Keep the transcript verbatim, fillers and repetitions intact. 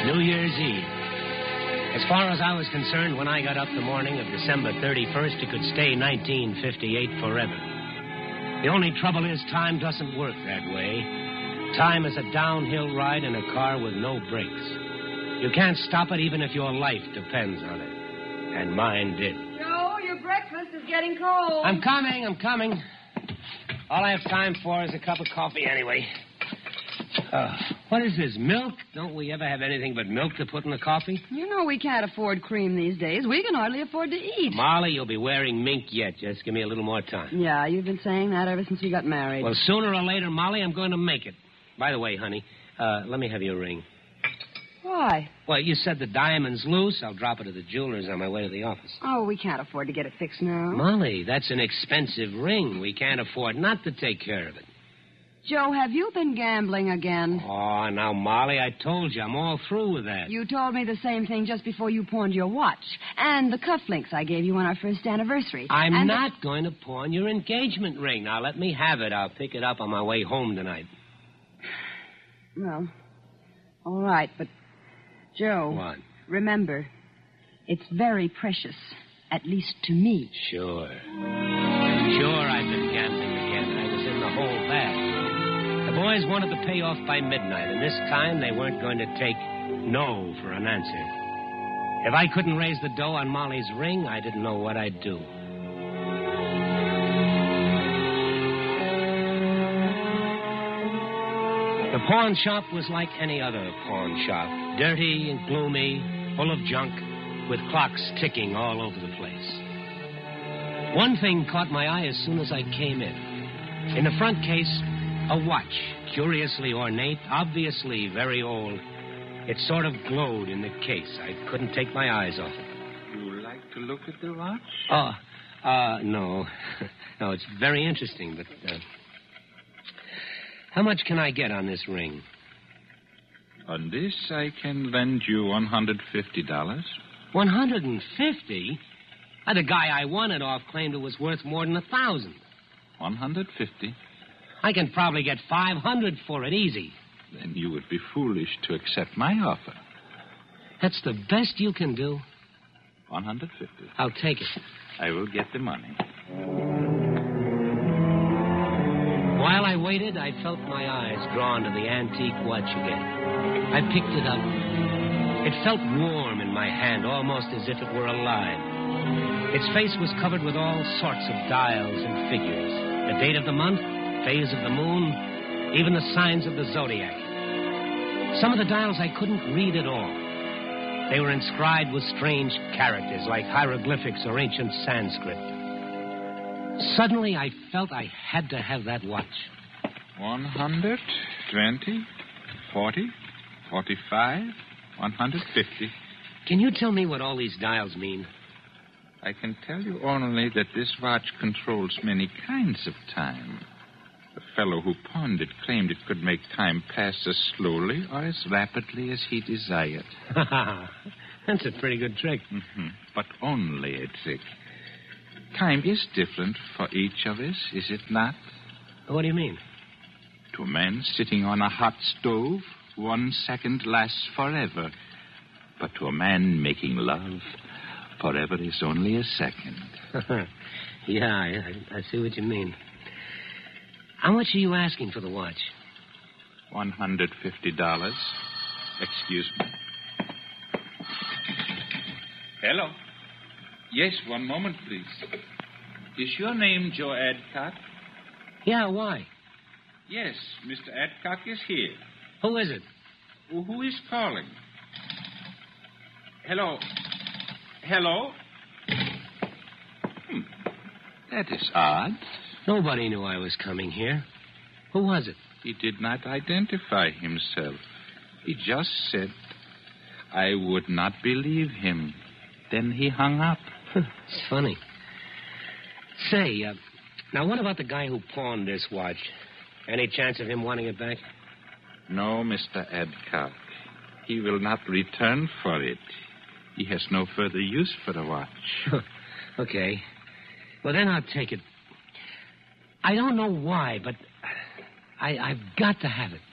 New Year's Eve. As far as I was concerned, when I got up the morning of December thirty-first, it could stay nineteen fifty-eight forever. The only trouble is time doesn't work that way. Time is a downhill ride in a car with no brakes. You can't stop it even if your life depends on it. And mine did. Joe, your breakfast is getting cold. I'm coming, I'm coming. All I have time for is a cup of coffee anyway. Uh, what is this, milk? Don't we ever have anything but milk to put in the coffee? You know we can't afford cream these days. We can hardly afford to eat. Molly, you'll be wearing mink yet. Just give me a little more time. Yeah, you've been saying that ever since we got married. Well, sooner or later, Molly, I'm going to make it. By the way, honey, uh, let me have your ring. Why? Well, you said the diamond's loose. I'll drop it at the jeweler's on my way to the office. Oh, we can't afford to get it fixed now. Molly, that's an expensive ring. We can't afford not to take care of it. Joe, have you been gambling again? Oh, now, Molly, I told you, I'm all through with that. You told me the same thing just before you pawned your watch. And the cufflinks I gave you on our first anniversary. I'm and not the... going to pawn your engagement ring. Now, let me have it. I'll pick it up on my way home tonight. Well, all right, but, Joe... What? Remember, it's very precious, at least to me. Sure. Sure, I've been gambling again. I was in the hole bad. The boys wanted to pay off by midnight, and this time they weren't going to take no for an answer. If I couldn't raise the dough on Molly's ring, I didn't know what I'd do. The pawn shop was like any other pawn shop. Dirty and gloomy, full of junk, with clocks ticking all over the place. One thing caught my eye as soon as I came in. In the front case, a watch, curiously ornate, obviously very old. It sort of glowed in the case. I couldn't take my eyes off it. You like to look at the watch? Oh, uh, no. No, it's very interesting, but, uh... how much can I get on this ring? On this, I can lend you one hundred fifty dollars. one hundred fifty? Uh, the guy I won it off claimed it was worth more than a thousand. one hundred fifty. I can probably get five hundred for it, easy. Then you would be foolish to accept my offer. That's the best you can do? one hundred fifty. I'll take it. I will get the money. While I waited, I felt my eyes drawn to the antique watch again. I picked it up. It felt warm in my hand, almost as if it were alive. Its face was covered with all sorts of dials and figures. The date of the month, phase of the moon, even the signs of the zodiac. Some of the dials I couldn't read at all. They were inscribed with strange characters, like hieroglyphics or ancient Sanskrit. Suddenly, I felt I had to have that watch. One hundred, twenty, forty, forty-five, one hundred fifty. Can you tell me what all these dials mean? I can tell you only that this watch controls many kinds of time. The fellow who pawned it claimed it could make time pass as slowly or as rapidly as he desired. That's a pretty good trick. Mm-hmm. But only a trick. Time is different for each of us, is it not? What do you mean? To a man sitting on a hot stove, one second lasts forever. But to a man making love, forever is only a second. Yeah, I, I see what you mean. How much are you asking for the watch? one hundred fifty dollars. Excuse me. Hello. Yes, one moment, please. Is your name Joe Adcock? Yeah, why? Yes, Mister Adcock is here. Who is it? Well, who is calling? Hello. Hello? Hmm. That is odd. Nobody knew I was coming here. Who was it? He did not identify himself. He just said, I would not believe him. Then he hung up. It's funny. Say, uh, now what about the guy who pawned this watch? Any chance of him wanting it back? No, Mister Adcock. He will not return for it. He has no further use for the watch. Okay. Well, then I'll take it. I don't know why, but I, I've got to have it.